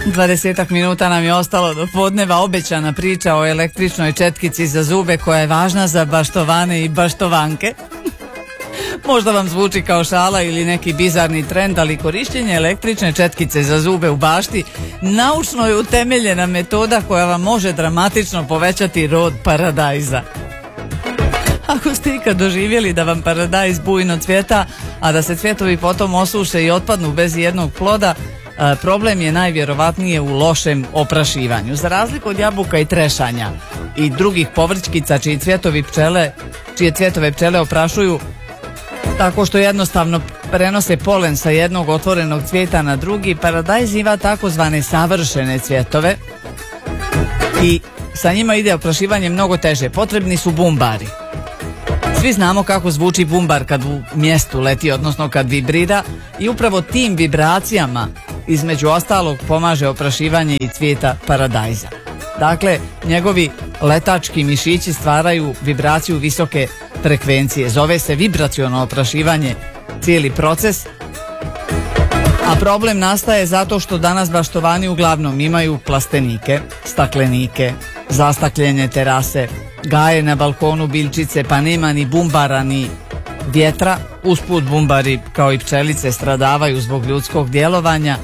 20 minuta nam je ostalo do podneva. Obećana priča o električnoj četkici za zube koja je važna za baštovane i baštovanke. Možda vam zvuči kao šala ili neki bizarni trend, ali korištenje električne četkice za zube u bašti naučno je utemeljena metoda koja vam može dramatično povećati rod paradajza. Ako ste ikad doživjeli da vam paradajz bujno cvjeta, a da se cvjetovi potom osuše i otpadnu bez jednog ploda, problem je najvjerovatnije u lošem oprašivanju. Za razliku od jabuka i trešanja i drugih povrćkica čije cvjetove pčele oprašuju tako što jednostavno prenose polen sa jednog otvorenog cvijeta na drugi, paradajz ima takozvane savršene cvjetove i sa njima ide oprašivanje mnogo teže. Potrebni su bumbari. Svi znamo kako zvuči bumbar kad u mjestu leti, odnosno kad vibrira, i upravo tim vibracijama između ostalog pomaže oprašivanje i cvijeta paradajza. Dakle, njegovi letački mišići stvaraju vibraciju visoke frekvencije. Zove se vibraciono oprašivanje cijeli proces, a problem nastaje zato što danas baštovani uglavnom imaju plastenike, staklenike, zastakljene terase, gaje na balkonu biljčice, pa nema ni bumbara ni vjetra. Usput bumbari kao i pčelice stradavaju zbog ljudskog djelovanja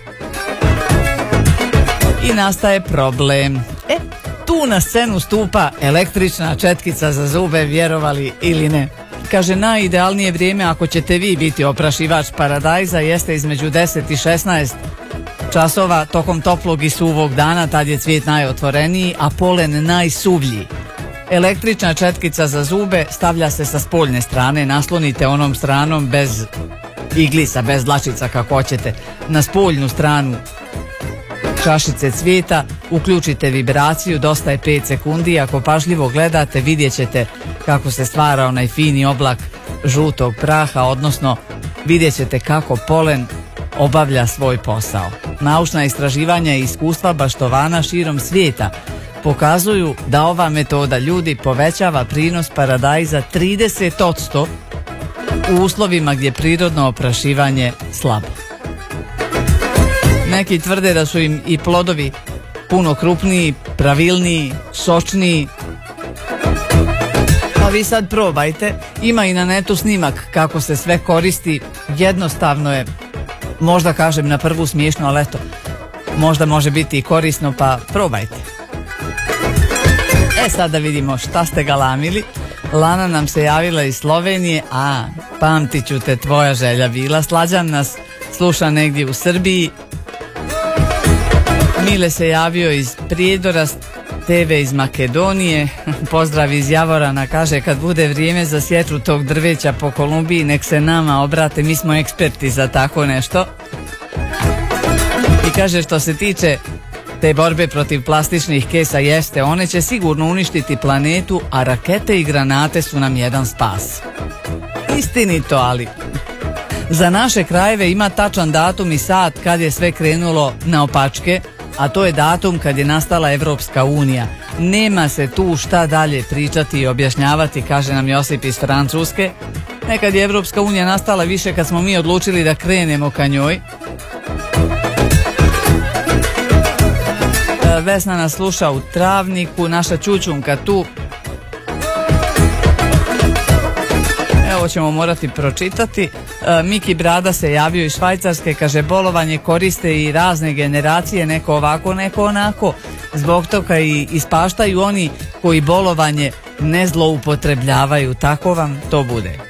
i nastaje problem. Tu na scenu stupa električna četkica za zube, vjerovali ili ne. Kaže, najidealnije vrijeme ako ćete vi biti oprašivač paradajza jeste između 10 i 16 časova tokom toplog i suvog dana, tad je cvijet najotvoreniji, a polen najsuvlji. Električna četkica za zube stavlja se sa spoljne strane, naslonite onom stranom bez iglisa, bez dlačica kako hoćete, na spoljnu stranu čašice cvijeta, uključite vibraciju, dosta je 5 sekundi, ako pažljivo gledate vidjet ćete kako se stvara onaj fini oblak žutog praha, odnosno vidjet ćete kako polen obavlja svoj posao. Naučna istraživanja i iskustva baštovana širom svijeta pokazuju da ova metoda ljudi povećava prinos paradajza 30% u uslovima gdje prirodno oprašivanje slabo. Neki tvrde da su im i plodovi puno krupniji, pravilniji, sočniji. Pa vi sad probajte. Ima i na netu snimak kako se sve koristi. Jednostavno je, možda kažem na prvu smiješno, ali eto, možda može biti i korisno, pa probajte. Sad da vidimo šta ste galamili. Lana nam se javila iz Slovenije. Pamtit ću te, tvoja želja bila. Slađan nas sluša negdje u Srbiji. Mile se javio iz Prijedora, Teve iz Makedonije. Pozdrav iz Javorana, kaže kad bude vrijeme za sjetvu tog drveća po Kolumbiji nek se nama obrate, mi smo eksperti za tako nešto. I kaže što se tiče te borbe protiv plastičnih kesa, jeste, one će sigurno uništiti planetu, a rakete i granate su nam jedan spas. Istinito, ali za naše krajeve ima tačan datum i sat kad je sve krenulo naopačke, a to je datum kad je nastala Evropska unija. Nema se tu šta dalje pričati i objašnjavati, kaže nam Josip iz Francuske. Nekad je Evropska unija nastala, više kad smo mi odlučili da krenemo ka njoj. Vesna nas sluša u Travniku, naša Čučunka tu. Evo ćemo morati pročitati. Miki Brada se javio iz Švajcarske, kaže bolovanje koriste i razne generacije, neko ovako, neko onako. Zbog toga i ispaštaju oni koji bolovanje ne zloupotrebljavaju, tako vam to bude.